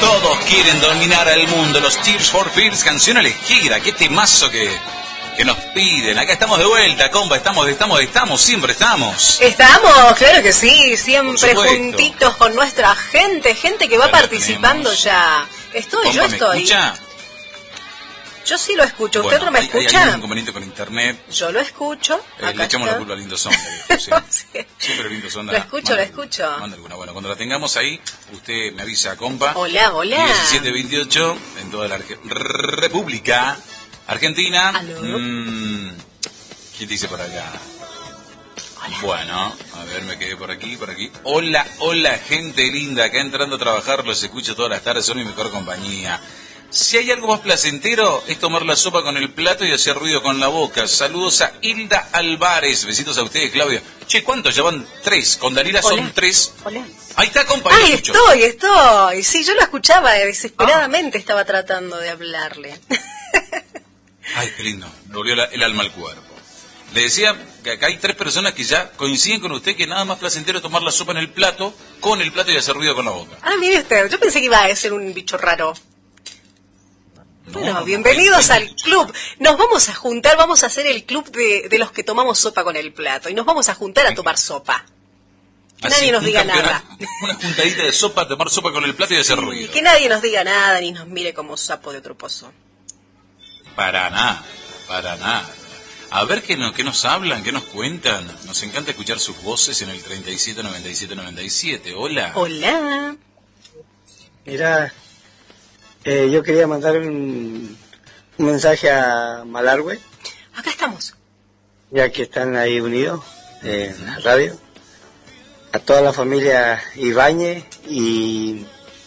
Todos quieren dominar al mundo. Los Tears for Fears, canción elegida. Qué temazo que nos piden. Acá estamos de vuelta, compa. Estamos, siempre estamos. Estamos, claro que sí. Siempre juntitos con nuestra gente. Gente que va participando ya. Compa, yo estoy. ¿me escucha? Yo sí lo escucho. ¿Usted no me escucha? Hay un inconveniente con internet. Yo lo escucho. Le echamos la culpa a Lindo Sonda. Siempre Lindo Sonda. Lo escucho. Manda alguna. Bueno, cuando la tengamos ahí, usted me avisa, compa. Hola. 1728 en toda la República Argentina. ¿Aló? ¿Quién dice por acá? Hola. Bueno, a ver, me quedé por aquí. Hola, gente linda. Acá entrando a trabajar, los escucho todas las tardes, son mi mejor compañía. Si hay algo más placentero, es tomar la sopa con el plato y hacer ruido con la boca. Saludos a Hilda Álvarez. Besitos a ustedes, Claudia. Che, ¿cuántos? Ya van 3. Con Dalila son 3. Hola. Ahí está, compa. Ahí estoy. Sí, yo lo escuchaba desesperadamente. Estaba tratando de hablarle. Ay, qué lindo. Me volvió el alma al cuerpo. Le decía que acá hay 3 personas que ya coinciden con usted que nada más placentero es tomar la sopa en el plato, con el plato y hacer ruido con la boca. Ah, mire usted. Yo pensé que iba a ser un bicho raro. Bueno, bienvenidos al club. Nos vamos a juntar, vamos a hacer el club de los que tomamos sopa con el plato. Y nos vamos a juntar a tomar sopa. Que nadie nos diga nada. Una juntadita de sopa, tomar sopa con el plato y hacer ruido. Que nadie nos diga nada ni nos mire como sapo de otro pozo. Para nada. A ver qué nos hablan, qué nos cuentan. Nos encanta escuchar sus voces en el 379797. Hola. Hola. Mirá, yo quería mandar un mensaje a Malargüe. Acá estamos. Ya que están ahí unidos en la radio. A toda la familia Ibáñez y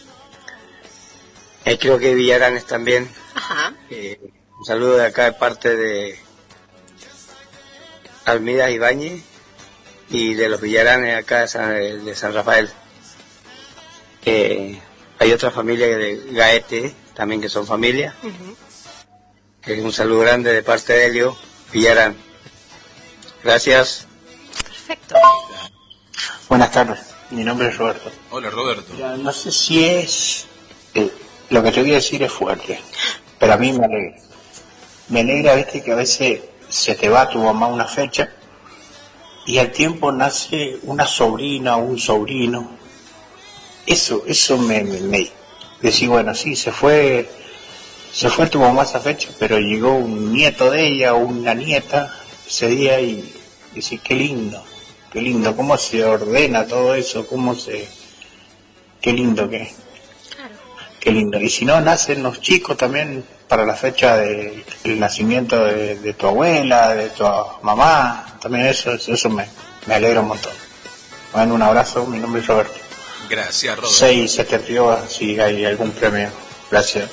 creo que Villaranes también. Ajá. Un saludo de acá de parte de Almida Ibáñez y de los Villaranes acá de San Rafael. Hay otra familia de Gaete, también que son familia. Un saludo grande de parte de Helio Villarán. Gracias. Perfecto. Buenas tardes, mi nombre es Roberto. Hola, Roberto. Mira, no sé si es... lo que te voy a decir es fuerte, pero a mí me alegra. Me alegra, viste, que a veces se te va tu mamá una fecha y al tiempo nace una sobrina o un sobrino. Eso me decía, bueno, sí, se fue tu mamá esa fecha, pero llegó un nieto de ella o una nieta ese día y decís, qué lindo, cómo se ordena todo eso, qué lindo que es. Claro. Qué lindo. Y si no, nacen los chicos también para la fecha del nacimiento de tu abuela, de tu mamá, también eso me alegra un montón. Bueno, un abrazo, mi nombre es Roberto. Gracias, Roberto. 672, si hay algún premio. Gracias.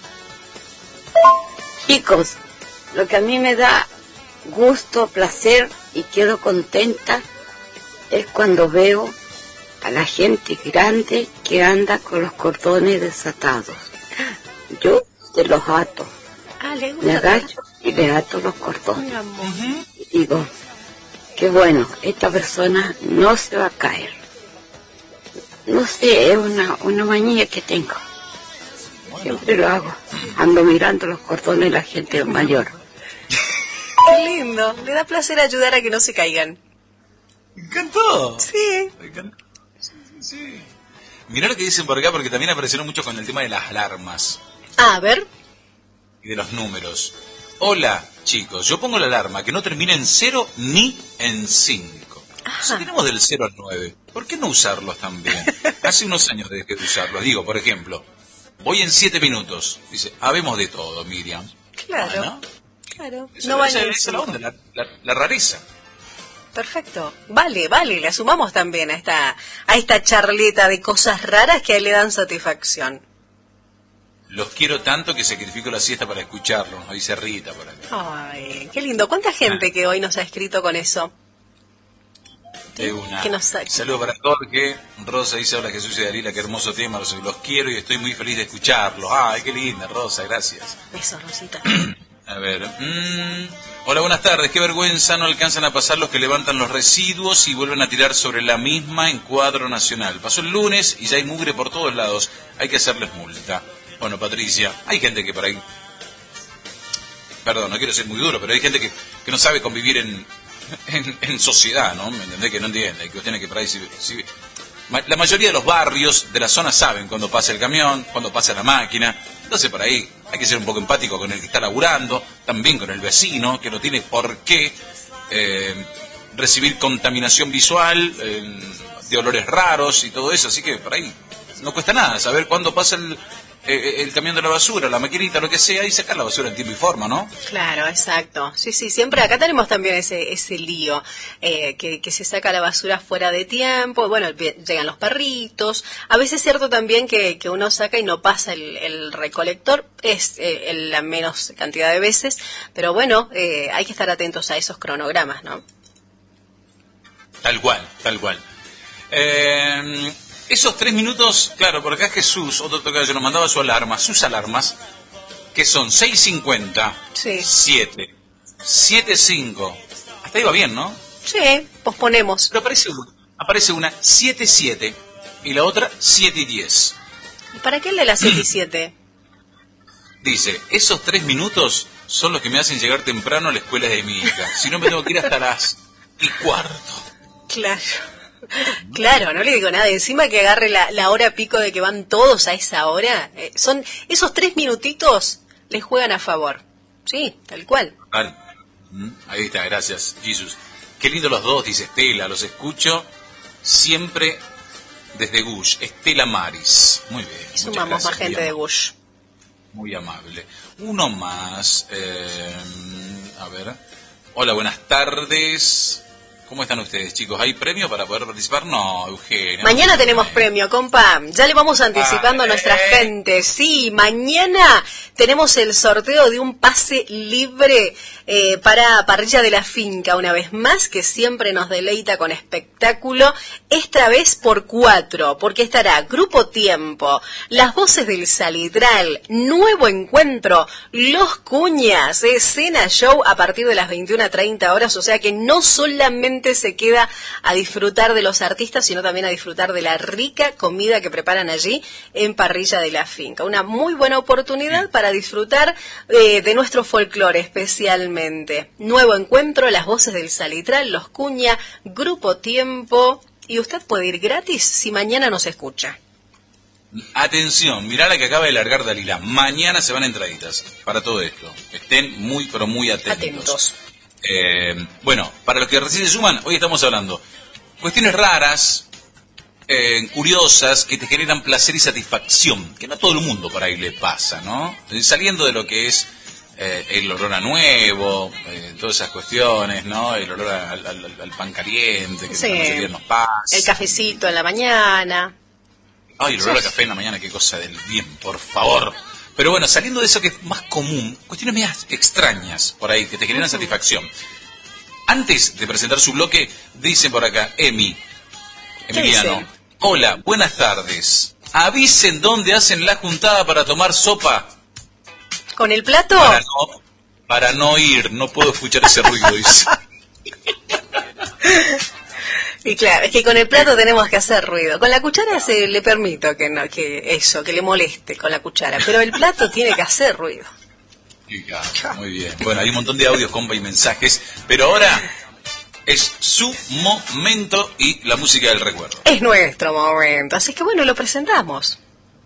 Chicos, lo que a mí me da gusto, placer y quedo contenta es cuando veo a la gente grande que anda con los cordones desatados. Yo te los ato. Me agacho y le ato los cordones. Y digo, qué bueno, esta persona no se va a caer. No sé, es una manía que tengo. Siempre lo hago. Ando mirando los cordones de la gente mayor. Qué lindo. Le da placer ayudar a que no se caigan. Me encantó. Sí. Me encantó. Sí. Mirá lo que dicen por acá, porque también aparecieron mucho con el tema de las alarmas. A ver. Y de los números. Hola, chicos, yo pongo la alarma que no termine en 0 ni en 5. Si tenemos del 0 al 9, ¿por qué no usarlos también? Hace unos años dejé de usarlos. Digo, por ejemplo, voy en 7 minutos. Dice, habemos de todo, Miriam. Claro. ¿No? Claro. Esa No es la onda, la rareza. Perfecto. Vale, le sumamos también a esta charleta de cosas raras que a él le dan satisfacción. Los quiero tanto que sacrifico la siesta para escucharlos, nos dice Rita por acá. Ay, qué lindo. ¿Cuánta gente que hoy nos ha escrito con eso? De una. Que nos... Saludos para Jorge. Rosa dice, hola Jesús y Dalila, qué hermoso tema, los quiero y estoy muy feliz de escucharlos. Ay, qué linda, Rosa, gracias. Besos, Rosita. A ver. Hola, buenas tardes. Qué vergüenza, no alcanzan a pasar los que levantan los residuos y vuelven a tirar sobre la misma en cuadro nacional. Pasó el lunes y ya hay mugre por todos lados. Hay que hacerles multa. Bueno, Patricia, hay gente que por ahí... Perdón, no quiero ser muy duro, pero hay gente que no sabe convivir en sociedad, ¿no? ¿Me entendés? Que no entiende. Hay cuestiones que por ahí... La mayoría de los barrios de la zona saben cuando pasa el camión, cuando pasa la máquina. Entonces por ahí hay que ser un poco empático con el que está laburando, también con el vecino, que no tiene por qué recibir contaminación visual, de olores raros y todo eso. Así que por ahí no cuesta nada saber cuándo pasa el camión de la basura, la maquinita, lo que sea, y sacar la basura en tiempo y forma, ¿no? Claro, exacto. Sí, siempre acá tenemos también ese lío, que se saca la basura fuera de tiempo, bueno, llegan los perritos, a veces es cierto también que uno saca y no pasa el recolector, es la menos cantidad de veces, pero bueno, hay que estar atentos a esos cronogramas, ¿no? Tal cual. Esos 3 minutos, claro, por acá Jesús, otro tocayo, nos mandaba sus alarmas, que son 6:50, sí. 7, 7:05. Hasta ahí va bien, ¿no? Sí, posponemos. Pero aparece una 7:07 y la otra 7:10. ¿Para qué el de las 7:07? Dice, esos 3 minutos son los que me hacen llegar temprano a la escuela de mi hija. Si no, me tengo que ir hasta las 1:15. Claro, no le digo nada. Encima que agarre la hora pico de que van todos a esa hora, son esos 3 minutitos les juegan a favor. Sí, tal cual. Vale. Ahí está, gracias, Jesús. Qué lindo los dos, dice Estela, los escucho siempre desde Gush. Estela Maris. Muy bien. Sumamos más gente de Gush. Muy amable. Uno más. A ver. Hola, buenas tardes. ¿Cómo están ustedes, chicos? ¿Hay premio para poder participar? No, Eugenia. Mañana tenemos premio, compa. Ya le vamos anticipando a nuestra gente. Sí, mañana tenemos el sorteo de un pase libre para Parrilla de la Finca, una vez más, que siempre nos deleita con espectáculo. Esta vez por 4, porque estará Grupo Tiempo, Las Voces del Salitral, Nuevo Encuentro, Los Cuñas, Cena Show a partir de las 21:30 horas, o sea que no solamente se queda a disfrutar de los artistas, sino también a disfrutar de la rica comida que preparan allí en Parrilla de la Finca. Una muy buena oportunidad para disfrutar de nuestro folclore especialmente. Nuevo Encuentro, Las Voces del Salitral, Los Cuña, Grupo Tiempo, y usted puede ir gratis si mañana nos escucha. Atención, mirá la que acaba de largar Dalila. Mañana se van entraditas para todo esto. Estén muy, pero muy atentos. Bueno, para los que recién se suman, hoy estamos hablando cuestiones raras, curiosas, que te generan placer y satisfacción, que no a todo el mundo por ahí le pasa, ¿no? Saliendo de lo que es el olor a nuevo, todas esas cuestiones, ¿no? El olor al pan caliente, que sí, la mayoría nos pasa. El cafecito en la mañana. Ay, el olor a café en la mañana, qué cosa del bien, por favor. Pero bueno, saliendo de eso que es más común, cuestiones medias extrañas por ahí, que te generan satisfacción. Antes de presentar su bloque, dicen por acá, Emiliano, hola, buenas tardes. Avisen dónde hacen la juntada para tomar sopa. ¿Con el plato? Para no ir, no puedo escuchar ese ruido, dice. Y claro, es que con el plato tenemos que hacer ruido. Con la cuchara se le permito que le moleste con la cuchara, pero el plato tiene que hacer ruido. Muy bien. Bueno, hay un montón de audios, compa, y mensajes, pero ahora es su momento y la música del recuerdo. Es nuestro momento, así que bueno, lo presentamos.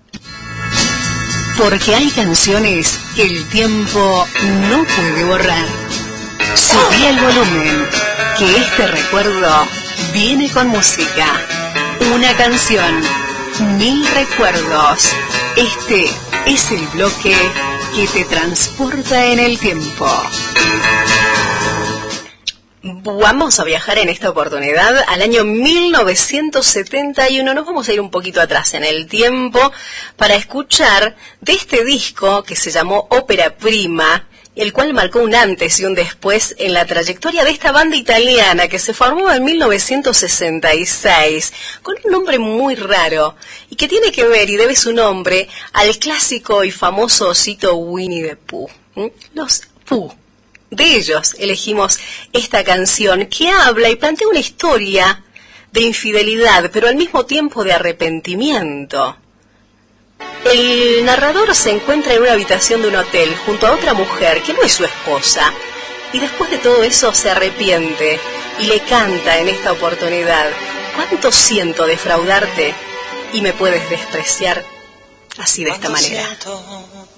Porque hay canciones que el tiempo no puede borrar. Subí el volumen, que este recuerdo viene con música. Una canción, 1000 recuerdos. Este es el bloque que te transporta en el tiempo. Vamos a viajar en esta oportunidad al año 1971. Nos vamos a ir un poquito atrás en el tiempo para escuchar de este disco que se llamó Ópera Prima, el cual marcó un antes y un después en la trayectoria de esta banda italiana que se formó en 1966, con un nombre muy raro y que tiene que ver y debe su nombre al clásico y famoso osito Winnie the Pooh. Pooh. De ellos elegimos esta canción que habla y plantea una historia de infidelidad, pero al mismo tiempo de arrepentimiento. El narrador se encuentra en una habitación de un hotel junto a otra mujer que no es su esposa, y después de todo eso se arrepiente y le canta en esta oportunidad: ¿cuánto siento defraudarte y me puedes despreciar así de esta manera? Siento